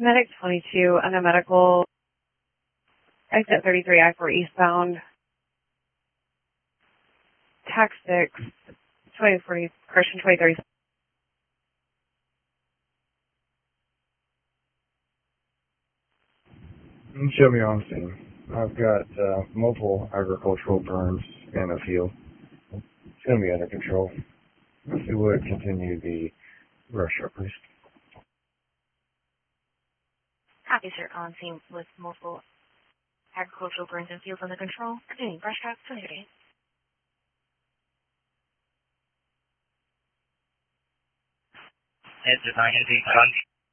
Medic 22 and a medical exit 33 I-4 eastbound. Tax 6, 2040, correction 2030. Show me on scene. I've got multiple agricultural burns in a field. It's going to be under control. If you would continue the rush hour, please. Copy, sir. On scene with multiple agricultural burns and fields under control. Continuing brush trap 2030. It's design to be done.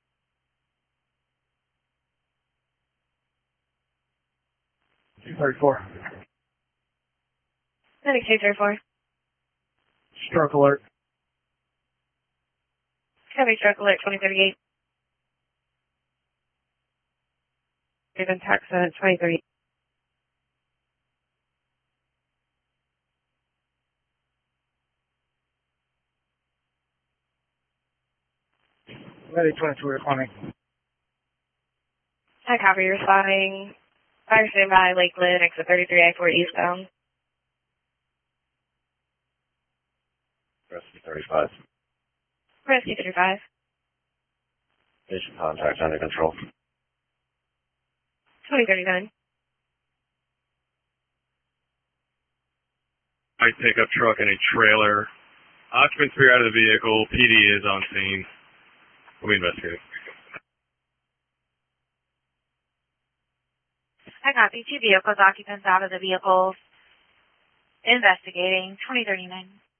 $234. Medic 234. Stroke alert. Heavy stroke alert 2038. Given tax 2030. Medic 22 responding. I copy, you're spotting fire standby, Lakeland, exit 33 I-4 eastbound. Rescue 35. Rescue 35. Station contact under control. 2039. Light pickup truck and a trailer. Occupants are out of the vehicle. PD is on scene. We'll be investigating. I copy. 2 vehicles, occupants out of the vehicles. Investigating 2039.